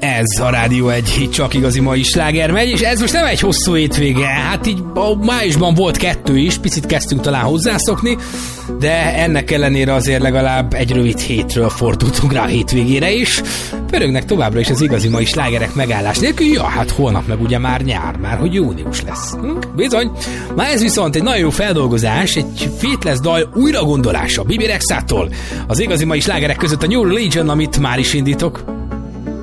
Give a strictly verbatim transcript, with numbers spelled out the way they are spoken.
Ez a Rádió egy hit csak igazi mai sláger megy, és ez most nem egy hosszú hétvége, hát így a májusban volt kettő is, picit kezdtünk talán hozzászokni, de ennek ellenére azért legalább egy rövid hétről fordultunk rá a hétvégére is. Pörögnek továbbra is az igazi mai slágerek megállás nélkül, ja, hát holnap meg ugye már nyár, már hogy június lesz. Hm? Bizony. Már ez viszont egy nagyon jó feldolgozás, egy Faithless dal újragondolása Bibi Rexától. Az igazi mai slágerek között a New Religion, amit már is indítok.